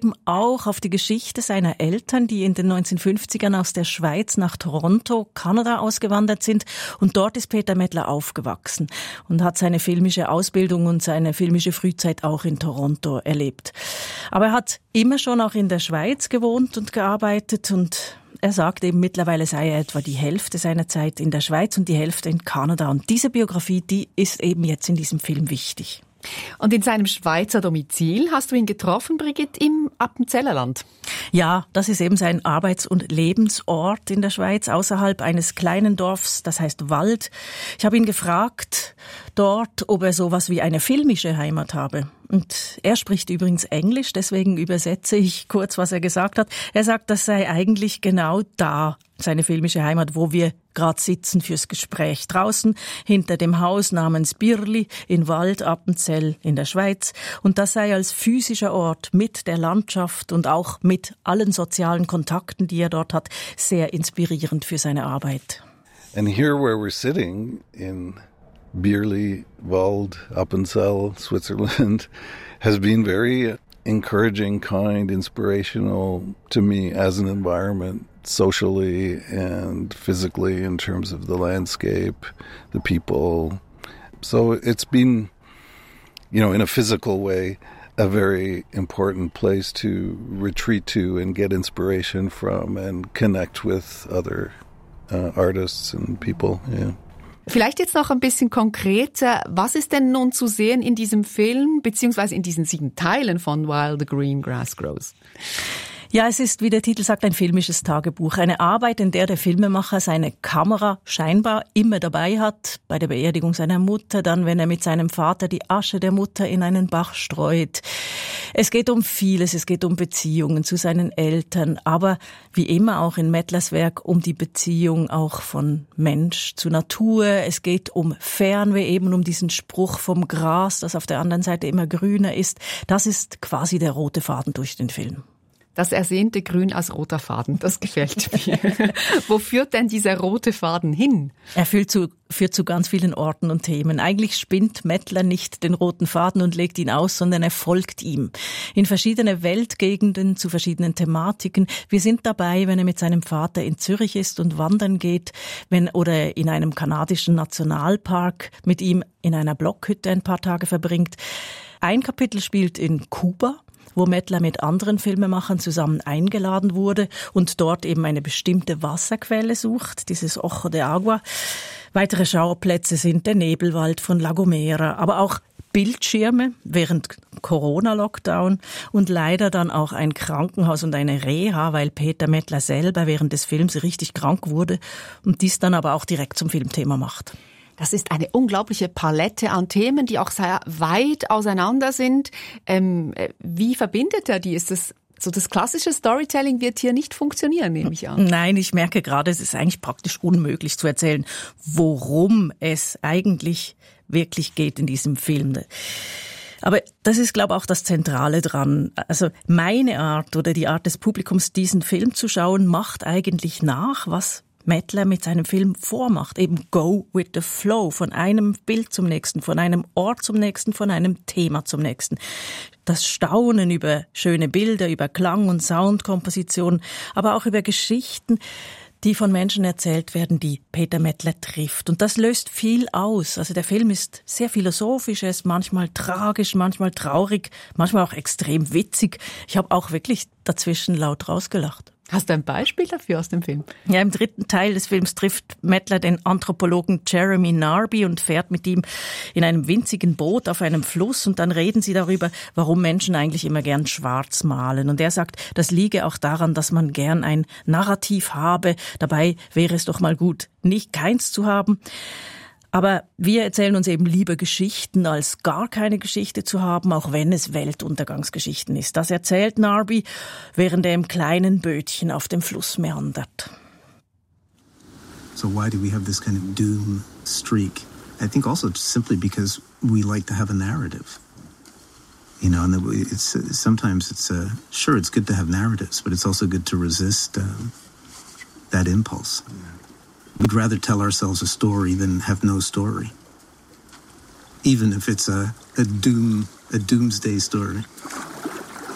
eben auch auf die Geschichte seiner Eltern, die in den 1950ern aus der Schweiz nach Toronto, Kanada ausgewandert sind. Und dort ist Peter Mettler aufgewachsen und hat seine filmische Ausbildung und seine filmische Frühzeit auch in Toronto erlebt. Aber er hat immer schon auch in der Schweiz gewohnt und gearbeitet und er sagt eben, mittlerweile sei er etwa die Hälfte seiner Zeit in der Schweiz und die Hälfte in Kanada. Und diese Biografie, die ist eben jetzt in diesem Film wichtig. Und in seinem Schweizer Domizil hast du ihn getroffen, Brigitte, im Appenzellerland. Ja, das ist eben sein Arbeits- und Lebensort in der Schweiz, außerhalb eines kleinen Dorfs, das heißt Wald. Ich habe ihn gefragt dort, ob er sowas wie eine filmische Heimat habe. Und er spricht übrigens Englisch, deswegen übersetze ich kurz, was er gesagt hat. Er sagt, das sei eigentlich genau da, seine filmische Heimat, wo wir gerade sitzen fürs Gespräch. Draußen hinter dem Haus namens Birli in Wald Appenzell in der Schweiz. Und das sei als physischer Ort mit der Landschaft und auch mit allen sozialen Kontakten, die er dort hat, sehr inspirierend für seine Arbeit. And here where we're sitting in Birli, Wald, Appenzell, Switzerland, has been very encouraging, kind, inspirational to me as an environment, socially and physically, in terms of the landscape, the people. So it's been, in a physical way, a very important place to retreat to and get inspiration from and connect with other artists and people, yeah. Vielleicht jetzt noch ein bisschen konkreter. Was ist denn nun zu sehen in diesem Film, beziehungsweise in diesen 7 Teilen von While the Green Grass Grows? Ja, es ist, wie der Titel sagt, ein filmisches Tagebuch. Eine Arbeit, in der der Filmemacher seine Kamera scheinbar immer dabei hat. Bei der Beerdigung seiner Mutter, dann, wenn er mit seinem Vater die Asche der Mutter in einen Bach streut. Es geht um vieles, es geht um Beziehungen zu seinen Eltern, aber wie immer auch in Mettlers Werk um die Beziehung auch von Mensch zu Natur. Es geht um Fernweh, eben um diesen Spruch vom Gras, das auf der anderen Seite immer grüner ist. Das ist quasi der rote Faden durch den Film. Das ersehnte Grün als roter Faden, das gefällt mir. Wo führt denn dieser rote Faden hin? Er führt zu ganz vielen Orten und Themen. Eigentlich spinnt Mettler nicht den roten Faden und legt ihn aus, sondern er folgt ihm. In verschiedene Weltgegenden, zu verschiedenen Thematiken. Wir sind dabei, wenn er mit seinem Vater in Zürich ist und wandern geht, oder in einem kanadischen Nationalpark mit ihm in einer Blockhütte ein paar Tage verbringt. Ein Kapitel spielt in Kuba, wo Mettler mit anderen Filmemachern zusammen eingeladen wurde und dort eben eine bestimmte Wasserquelle sucht, dieses Ojo de Agua. Weitere Schauplätze sind der Nebelwald von La Gomera, aber auch Bildschirme während Corona-Lockdown und leider dann auch ein Krankenhaus und eine Reha, weil Peter Mettler selber während des Films richtig krank wurde und dies dann aber auch direkt zum Filmthema macht. Das ist eine unglaubliche Palette an Themen, die auch sehr weit auseinander sind. Wie verbindet er die? Ist das so, das klassische Storytelling wird hier nicht funktionieren, nehme ich an. Nein, ich merke gerade, es ist eigentlich praktisch unmöglich zu erzählen, worum es eigentlich wirklich geht in diesem Film. Aber das ist, glaube ich, auch das Zentrale dran. Also meine Art oder die Art des Publikums, diesen Film zu schauen, macht eigentlich nach, was Mettler mit seinem Film vormacht, eben go with the flow, von einem Bild zum nächsten, von einem Ort zum nächsten, von einem Thema zum nächsten. Das Staunen über schöne Bilder, über Klang- und Soundkomposition, aber auch über Geschichten, die von Menschen erzählt werden, die Peter Mettler trifft. Und das löst viel aus. Also der Film ist sehr philosophisch, er ist manchmal tragisch, manchmal traurig, manchmal auch extrem witzig. Ich habe auch wirklich dazwischen laut rausgelacht. Hast du ein Beispiel dafür aus dem Film? Ja, im 3. Teil des Films trifft Mettler den Anthropologen Jeremy Narby und fährt mit ihm in einem winzigen Boot auf einem Fluss und dann reden sie darüber, warum Menschen eigentlich immer gern schwarz malen. Und er sagt, das liege auch daran, dass man gern ein Narrativ habe. Dabei wäre es doch mal gut, nicht keins zu haben. Aber wir erzählen uns eben lieber Geschichten, als gar keine Geschichte zu haben, auch wenn es Weltuntergangsgeschichten ist. Das erzählt Narby, während er im kleinen Bötchen auf dem Fluss meandert. So why do we have this kind of doom streak? I think also simply because we like to have a narrative. You know, and sometimes it's sure it's good to have narratives, but it's also good to resist that impulse. We'd rather tell ourselves a story than have no story, even if it's a doomsday story.